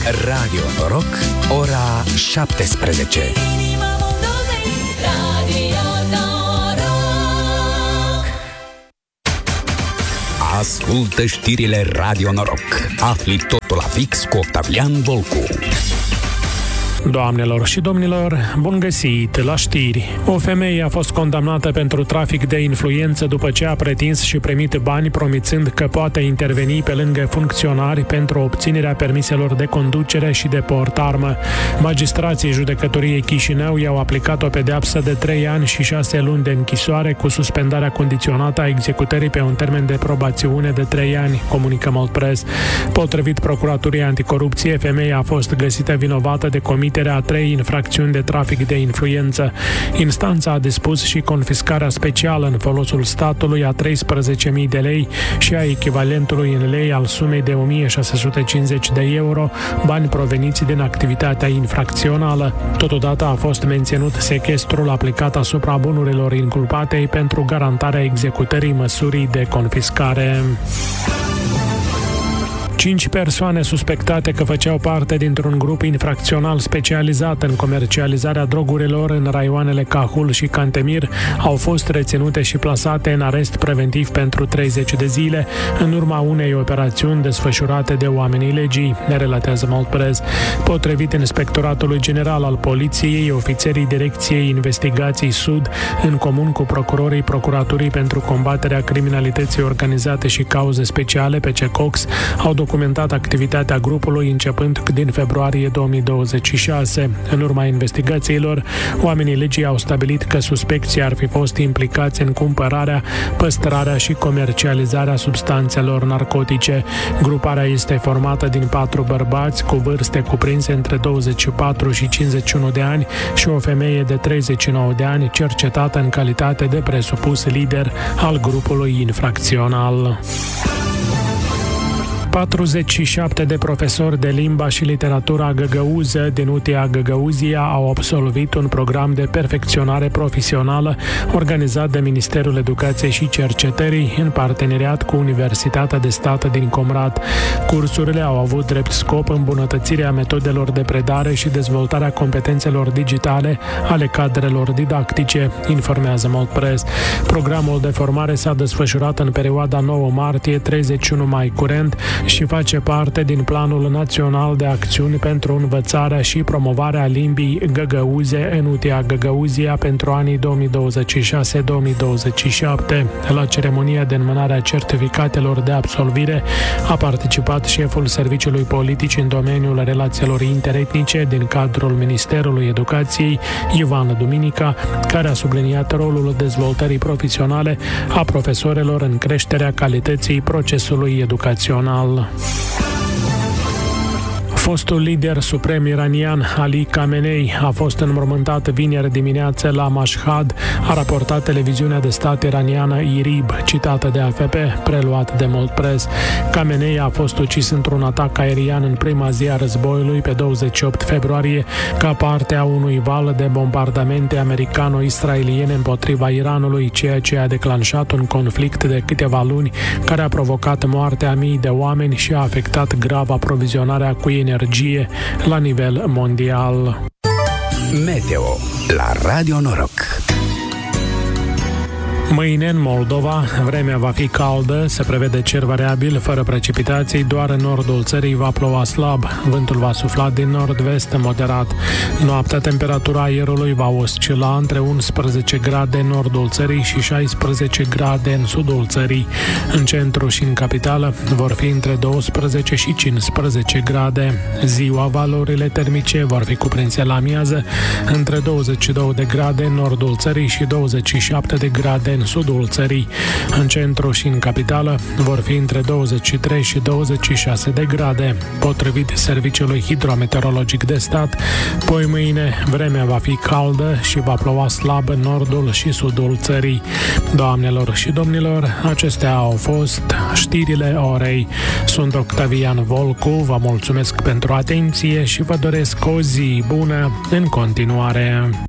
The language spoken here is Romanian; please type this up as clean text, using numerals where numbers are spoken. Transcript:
Radio Noroc, ora 17. Ascultă știrile Radio Noroc. Afli totul la fix cu Octavian Volcu. Doamnelor și domnilor, bun găsit la știri. O femeie a fost condamnată pentru trafic de influență după ce a pretins și primit bani promițând că poate interveni pe lângă funcționari pentru obținerea permiselor de conducere și de port armă. Magistrații judecătoriei Chișinău i-au aplicat o pedeapsă de 3 ani și 6 luni de închisoare cu suspendarea condiționată a executării pe un termen de probațiune de 3 ani, comunică Moldpress. Potrivit Procuraturii Anticorupție, femeia a fost găsită vinovată de comiterea a 3 infracțiuni de trafic de influență. Instanța a dispus și confiscarea specială în folosul statului a 13.000 de lei și a echivalentului în lei al sumei de 1.650 de euro, bani proveniți din activitatea infracțională. Totodată a fost menținut sechestrul aplicat asupra bunurilor inculpatei pentru garantarea executării măsurii de confiscare. 5 persoane suspectate că făceau parte dintr-un grup infracțional specializat în comercializarea drogurilor în raioanele Cahul și Cantemir au fost reținute și plasate în arest preventiv pentru 30 de zile, în urma unei operațiuni desfășurate de oamenii legii, ne relatează Moldpress. Potrivit Inspectoratului General al Poliției, ofițerii Direcției Investigații Sud, în comun cu procurorii Procuraturii pentru combaterea criminalității organizate și cauze speciale, PCCOX, au documentat activitatea grupului începând din februarie 2026. În urma investigațiilor, oamenii legii au stabilit că suspecții ar fi fost implicați în cumpărarea, păstrarea și comercializarea substanțelor narcotice. Gruparea este formată din 4 bărbați cu vârste cuprinse între 24 și 51 de ani și o femeie de 39 de ani, cercetată în calitate de presupus lider al grupului infracțional. 47 de profesori de limba și literatura găgăuză din UTIA Găgăuzia au absolvit un program de perfecționare profesională organizat de Ministerul Educației și Cercetării în parteneriat cu Universitatea de Stat din Comrat. Cursurile au avut drept scop îmbunătățirea metodelor de predare și dezvoltarea competențelor digitale ale cadrelor didactice, informează Moldpress. Programul de formare s-a desfășurat în perioada 9 martie-31 mai curent și face parte din Planul Național de Acțiuni pentru învățarea și promovarea limbii găgăuze în UTIA Găgăuzia pentru anii 2026-2027. La ceremonia de înmânare a certificatelor de absolvire a participat șeful Serviciului Politic în domeniul relațiilor interetnice din cadrul Ministerului Educației, Ivan Duminica, care a subliniat rolul dezvoltării profesionale a profesorilor în creșterea calității procesului educațional. Fostul lider suprem iranian Ali Khamenei a fost înmormântat vineri dimineață la Mashhad, a raportat televiziunea de stat iraniană IRIB, citată de AFP, preluat de Moldpress. Khamenei a fost ucis într-un atac aerian în prima zi a războiului pe 28 februarie, ca parte a unui val de bombardamente americano-israeliene împotriva Iranului, ceea ce a declanșat un conflict de câteva luni care a provocat moartea a mii de oameni și a afectat grav aprovizionarea cu energie la nivel mondial. Meteo la Radio Noroc. Mâine în Moldova, vremea va fi caldă, se prevede cer variabil, fără precipitații, doar în nordul țării va ploua slab, vântul va sufla din nord-vest moderat. Noaptea temperatura aerului va oscila între 11 grade în nordul țării și 16 grade în sudul țării. În centru și în capitală vor fi între 12 și 15 grade. Ziua, valorile termice vor fi cuprinse la amiază între 22 de grade în nordul țării și 27 de grade în sudul țării. În centru și în capitală vor fi între 23 și 26 de grade. Potrivit Serviciului Hidrometeorologic de Stat, poi mâine vremea va fi caldă și va ploua slab în nordul și sudul țării. Doamnelor și domnilor, acestea au fost știrile orei. Sunt Octavian Volcu, vă mulțumesc pentru atenție și vă doresc o zi bună în continuare.